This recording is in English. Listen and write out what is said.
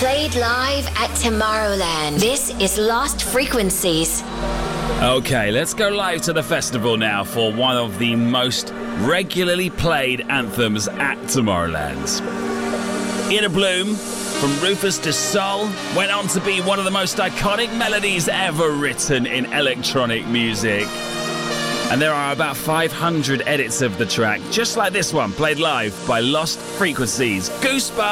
Played live at Tomorrowland. This is Lost Frequencies. Okay, let's go live to the festival now for one of the most regularly played anthems at Tomorrowland. Inner Bloom, from Rufus Du Sol, went on to be one of the most iconic melodies ever written in electronic music. And there are about 500 edits of the track, just like this one, played live by Lost Frequencies. Goosebumps!